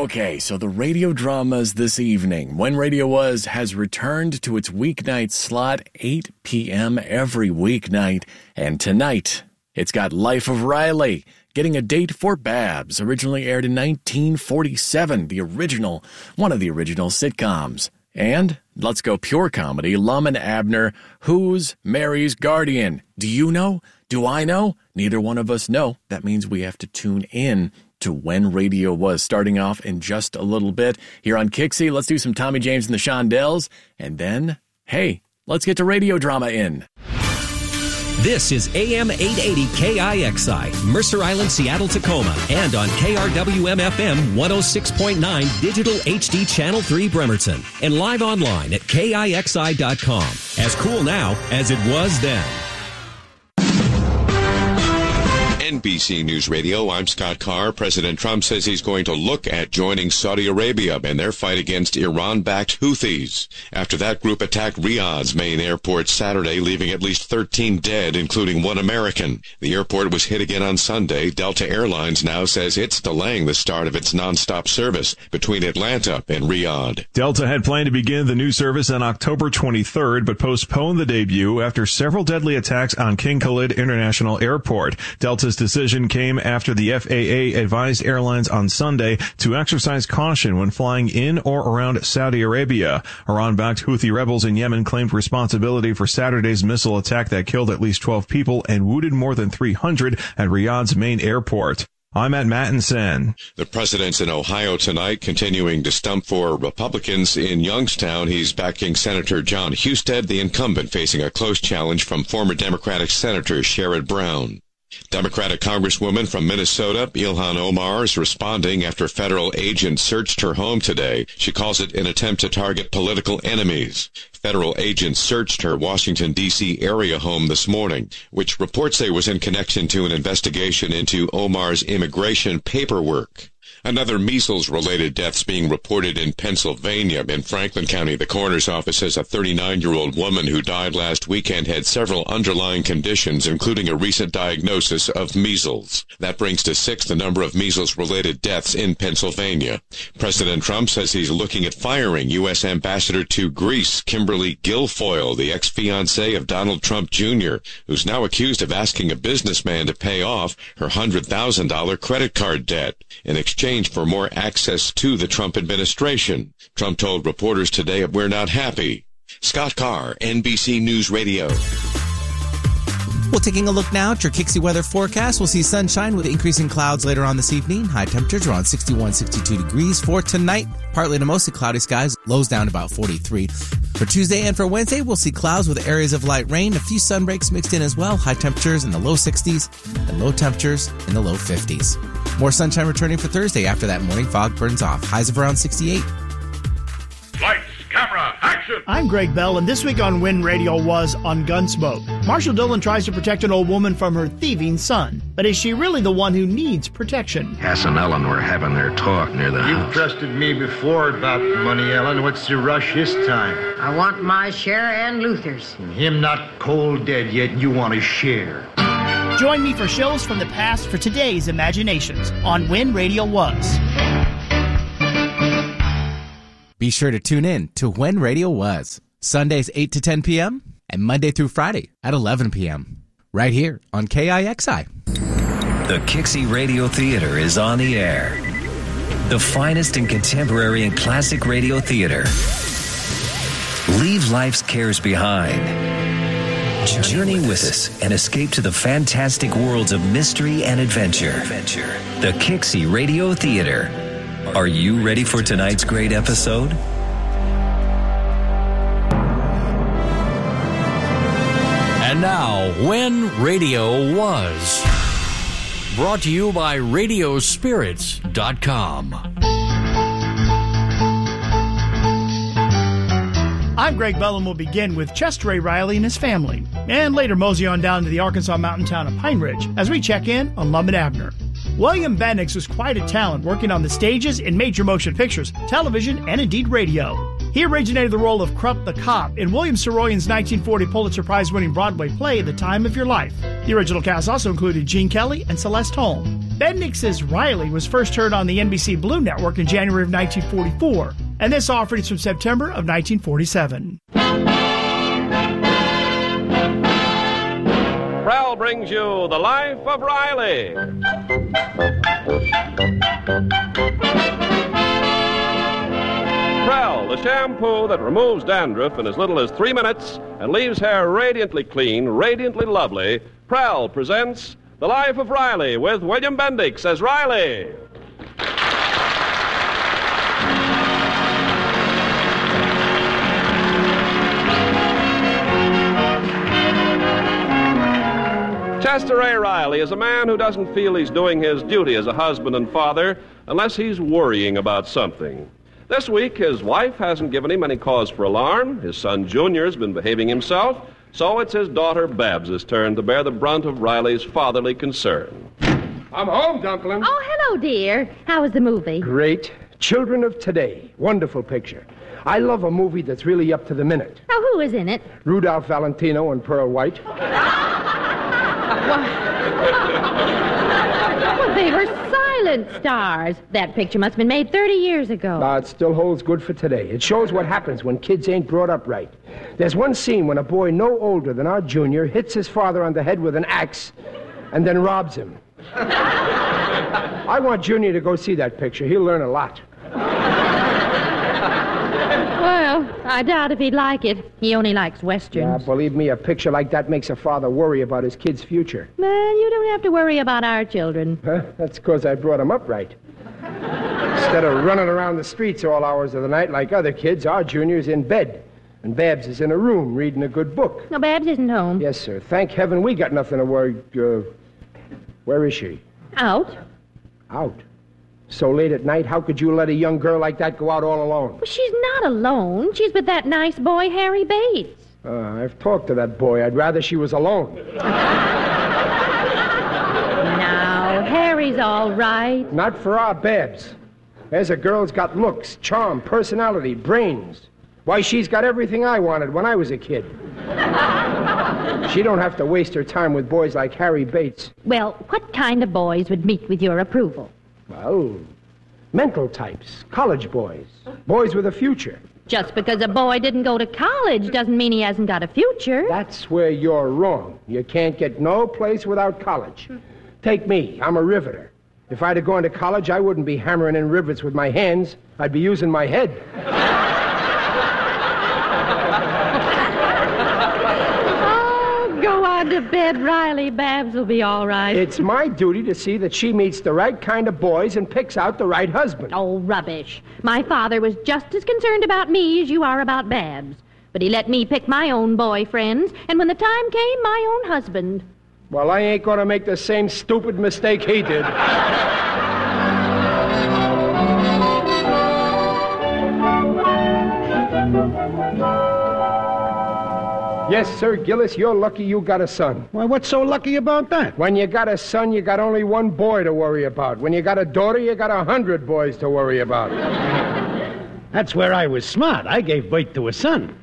Okay, so the radio dramas this evening. When Radio Was has returned to its weeknight slot, 8 p.m. every weeknight. And tonight, it's got Life of Riley, Getting a Date for Babs, originally aired in 1947, one of the original sitcoms. And let's go pure comedy, Lum and Abner, Who's Mary's Guardian? Do you know? Do I know? Neither one of us know. That means we have to tune in to When Radio Was, starting off in just a little bit. Here on Kixie, let's do some Tommy James and the Shondells. And then, hey, let's get to radio drama in. This is AM 880 KIXI, Mercer Island, Seattle, Tacoma, and on KRWM-FM 106.9 Digital HD Channel 3 Bremerton, and live online at KIXI.com. As cool now as it was then. NBC News Radio, I'm Scott Carr. President Trump says he's going to look at joining Saudi Arabia in their fight against Iran-backed Houthis after that group attacked Riyadh's main airport Saturday, leaving at least 13 dead, including one American. The airport was hit again on Sunday. Delta Airlines now says it's delaying the start of its nonstop service between Atlanta and Riyadh. Delta had planned to begin the new service on October 23rd, but postponed the debut after several deadly attacks on King Khalid International Airport. Delta's decision came after the FAA advised airlines on Sunday to exercise caution when flying in or around Saudi Arabia. Iran-backed Houthi rebels in Yemen claimed responsibility for Saturday's missile attack that killed at least 12 people and wounded more than 300 at Riyadh's main airport. I'm at Mattinson. The president's in Ohio tonight, continuing to stump for Republicans in Youngstown. He's backing Senator John Husted, the incumbent, facing a close challenge from former Democratic Senator Sherrod Brown. Democratic Congresswoman from Minnesota, Ilhan Omar, is responding after federal agents searched her home today. She calls it an attempt to target political enemies. Federal agents searched her Washington, D.C. area home this morning, which reports say was in connection to an investigation into Omar's immigration paperwork. Another measles-related deaths being reported in Pennsylvania. In Franklin County, the coroner's office says a 39-year-old woman who died last weekend had several underlying conditions, including a recent diagnosis of measles. That brings to 6 the number of measles-related deaths in Pennsylvania. President Trump says he's looking at firing U.S. Ambassador to Greece, Kimberly Guilfoyle, the ex-fiancée of Donald Trump Jr., who's now accused of asking a businessman to pay off her $100,000 credit card debt in exchange for more access to the Trump administration. Trump told reporters today, "We're not happy." Scott Carr, NBC News Radio. Well, taking a look now at your Kixie weather forecast, we'll see sunshine with increasing clouds later on this evening. High temperatures around 61, 62 degrees for tonight. Partly to mostly cloudy skies, lows down to about 43. For Tuesday and for Wednesday, we'll see clouds with areas of light rain, a few sun breaks mixed in as well. High temperatures in the low 60s and low temperatures in the low 50s. More sunshine returning for Thursday. After that morning, fog burns off. Highs of around 68. Lights, camera, action! I'm Greg Bell, and this week on When Radio Was on Gunsmoke, Marshall Dillon tries to protect an old woman from her thieving son. But is she really the one who needs protection? Cass and Ellen were having their talk near the house. You've trusted me before about money, Ellen. What's the rush this time? I want my share and Luther's. Him not cold dead yet, you want to share. Join me for shows from the past for today's imaginations on When Radio Was. Be sure to tune in to When Radio Was, Sundays 8 to 10 p.m. and Monday through Friday at 11 p.m. right here on KIXI. The Kixie Radio Theater is on the air. The finest in contemporary and classic radio theater. Leave life's cares behind. Journey with us and escape to the fantastic worlds of mystery and adventure. The Kixie Radio Theater. Are you ready for tonight's great episode? And now, When Radio Was. Brought to you by Radiospirits.com. I'm Greg Bell, and we'll begin with Chester A. Riley and his family, and later mosey on down to the Arkansas mountain town of Pine Ridge as we check in on Lum and Abner. William Bendix was quite a talent working on the stages in major motion pictures, television, and indeed radio. He originated the role of Krupp the Cop in William Saroyan's 1940 Pulitzer Prize-winning Broadway play The Time of Your Life. The original cast also included Gene Kelly and Celeste Holm. Bendix as Riley was first heard on the NBC Blue Network in January of 1944, and this offering is from September of 1947. Prell brings you The Life of Riley. Prell, the shampoo that removes dandruff in as little as 3 minutes and leaves hair radiantly clean, radiantly lovely. Prell presents The Life of Riley with William Bendix as Riley. Chester A. Riley is a man who doesn't feel he's doing his duty as a husband and father unless he's worrying about something. This week, his wife hasn't given him any cause for alarm. His son Junior's been behaving himself, so it's his daughter Babs' turn to bear the brunt of Riley's fatherly concern. I'm home, Dunklin. Oh, hello, dear. How was the movie? Great. Children of Today. Wonderful picture. I love a movie that's really up to the minute. Oh, who is in it? Rudolph Valentino and Pearl White. Well, they were silent stars. That picture must have been made 30 years ago. It still holds good for today. It shows what happens when kids ain't brought up right. There's one scene when a boy no older than our Junior hits his father on the head with an axe and then robs him. I want Junior to go see that picture. He'll learn a lot. Well, I doubt if he'd like it. He only likes westerns. Yeah, believe me, a picture like that makes a father worry about his kid's future. Man, you don't have to worry about our children. Huh? That's because I brought them up right. Instead of running around the streets all hours of the night like other kids, our Junior's in bed. And Babs is in a room reading a good book. No, Babs isn't home. Yes, sir. Thank heaven we got nothing to worry. Where is she? Out. Out? So late at night, how could you let a young girl like that go out all alone? Well, she's not alone. She's with that nice boy, Harry Bates. I've talked to that boy. I'd rather she was alone. Now, Harry's all right. Not for our Babs. There's a girl's got looks, charm, personality, brains. Why, she's got everything I wanted when I was a kid. She don't have to waste her time with boys like Harry Bates. Well, what kind of boys would meet with your approval? Well, mental types, college boys, boys with a future. Just because a boy didn't go to college doesn't mean he hasn't got a future. That's where you're wrong. You can't get no place without college. Take me. I'm a riveter. If I'd have gone to college, I wouldn't be hammering in rivets with my hands. I'd be using my head. To bed, Riley. Babs will be all right. It's my duty to see that she meets the right kind of boys and picks out the right husband. Oh, rubbish. My father was just as concerned about me as you are about Babs. But he let me pick my own boyfriends, and when the time came, my own husband. Well, I ain't going to make the same stupid mistake he did. Yes, sir, Gillis, you're lucky you got a son. Why, what's so lucky about that? When you got a son, you got only one boy to worry about. When you got a daughter, you got 100 boys to worry about. That's where I was smart. I gave birth to a son.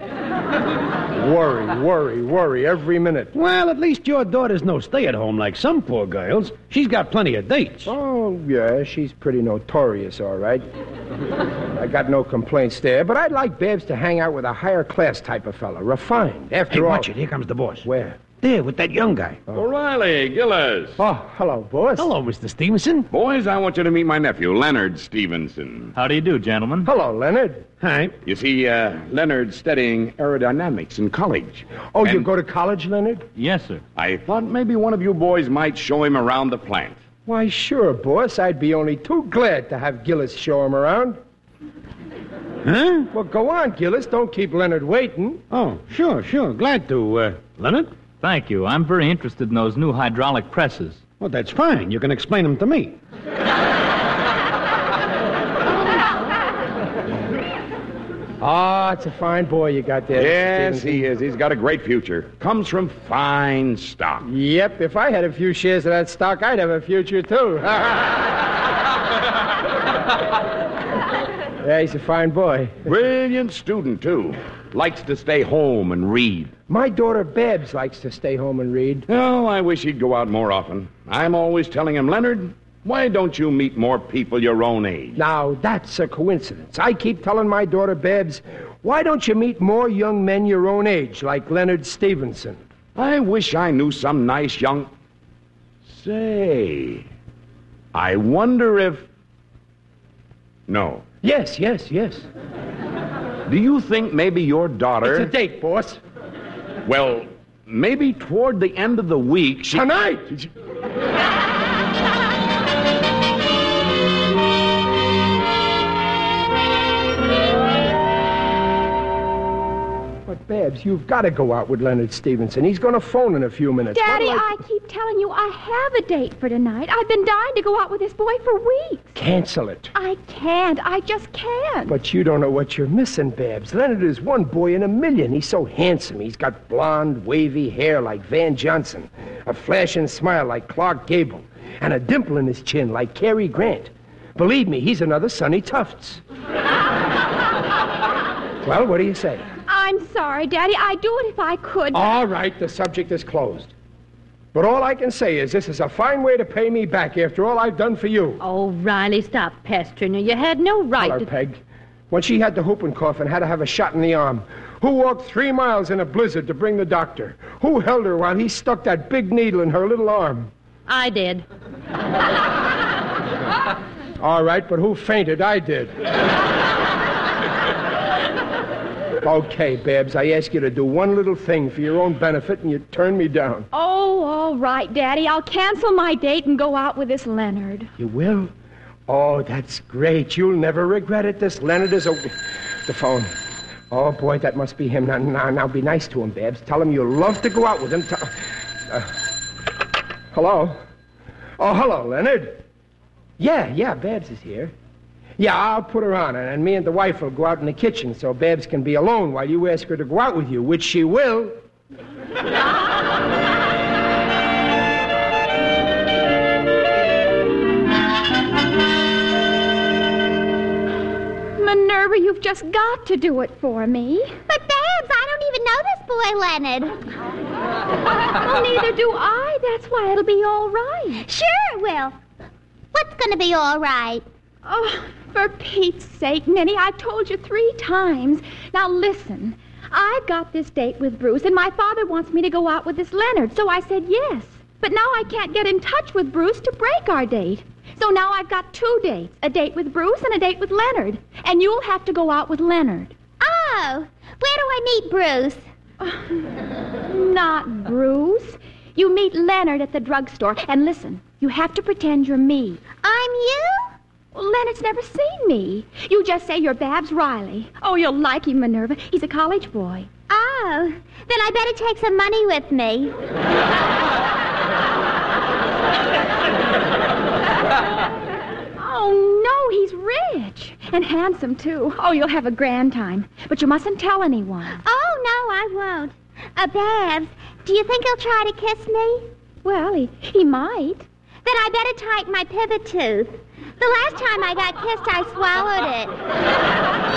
Worry every minute. Well, at least your daughter's no stay-at-home like some poor girls. She's got plenty of dates. Oh, yeah, she's pretty notorious, all right. I got no complaints there, but I'd like Babs to hang out with a higher class type of fella, refined. After all... watch it. Here comes the boss. Where? There, with that young guy. O'Reilly, Gillis. Oh, hello, boss. Hello, Mr. Stevenson. Boys, I want you to meet my nephew, Leonard Stevenson. How do you do, gentlemen? Hello, Leonard. Hi. You see, Leonard's studying aerodynamics in college. Oh, you go to college, Leonard? Yes, sir. I thought maybe one of you boys might show him around the plant. Why, sure, boss. I'd be only too glad to have Gillis show him around. Huh? Well, go on, Gillis. Don't keep Leonard waiting. Oh, sure. Glad to, Leonard. Thank you. I'm very interested in those new hydraulic presses. Well, that's fine. You can explain them to me. It's a fine boy you got there. Yes, he is. He's got a great future. Comes from fine stock. Yep, if I had a few shares of that stock, I'd have a future, too. Yeah, he's a fine boy. Brilliant student, too. Likes to stay home and read. My daughter Babs likes to stay home and read. Oh, I wish he'd go out more often. I'm always telling him, Leonard, why don't you meet more people your own age? Now, that's a coincidence. I keep telling my daughter Babs, why don't you meet more young men your own age, like Leonard Stevenson? I wish I knew some nice young... Say, I wonder if... No. Yes. Do you think maybe your daughter... It's a date, boss. Well, maybe toward the end of the week she... Tonight! But, Babs, you've got to go out with Leonard Stevenson. He's going to phone in a few minutes. Daddy, I keep telling you I have a date for tonight. I've been dying to go out with this boy for weeks. Cancel it. I can't. I just can't. But you don't know what you're missing, Babs. Leonard is one boy in a million. He's so handsome. He's got blonde, wavy hair like Van Johnson, a flashing smile like Clark Gable, and a dimple in his chin like Cary Grant. Believe me, he's another Sonny Tufts. Well, what do you say? I'm sorry, Daddy. I'd do it if I could. All right, the subject is closed. But all I can say is this is a fine way to pay me back after all I've done for you. Oh, Riley, stop pestering her. You had no right Tell her, to... Peg. When she had the whooping cough and had to have a shot in the arm, who walked 3 miles in a blizzard to bring the doctor? Who held her while he stuck that big needle in her little arm? I did. All right, but who fainted? I did. Okay, Babs, I ask you to do one little thing for your own benefit, and you turn me down. Oh, all right, Daddy. I'll cancel my date and go out with this Leonard. You will? Oh, that's great. You'll never regret it. This Leonard is a... The phone. Oh, boy, that must be him. Now, be nice to him, Babs. Tell him you'll love to go out with him. Hello? Oh, hello, Leonard. Yeah, Babs is here. Yeah, I'll put her on, and me and the wife will go out in the kitchen so Babs can be alone while you ask her to go out with you, which she will. Minerva, you've just got to do it for me. But, Babs, I don't even know this boy, Leonard. Well, neither do I. That's why it'll be all right. Sure it will. What's going to be all right? Oh, for Pete's sake, Minnie, I've told you 3 times. Now, listen. I've got this date with Bruce, and my father wants me to go out with this Leonard, so I said yes. But now I can't get in touch with Bruce to break our date. So now I've got 2 dates, a date with Bruce and a date with Leonard. And you'll have to go out with Leonard. Oh, where do I meet Bruce? Not Bruce. You meet Leonard at the drugstore, and listen, you have to pretend you're me. I'm you? Well, Leonard's never seen me. You just say you're Babs Riley. Oh, you'll like him, Minerva. He's a college boy. Oh, then I better take some money with me. Oh, no, he's rich. And handsome, too. Oh, you'll have a grand time. But you mustn't tell anyone. Oh, no, I won't. Babs, do you think he'll try to kiss me? Well, he might. Then I better tighten my pivot tooth. The last time I got kissed, I swallowed it.